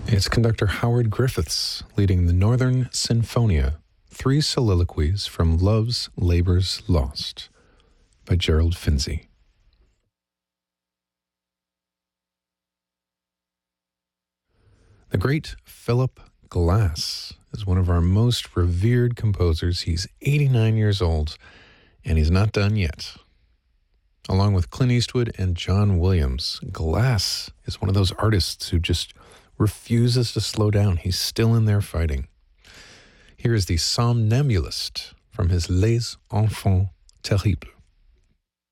It's conductor Howard Griffiths leading the Northern Sinfonia, 3 soliloquies from Love's Labour's Lost by Gerald Finzi. The great Philip Glass is one of our most revered composers. He's 89 years old, and he's not done yet. Along with Clint Eastwood and John Williams, Glass is one of those artists who just refuses to slow down. He's still in there fighting. Here is the Somnambulist from his Les Enfants Terribles.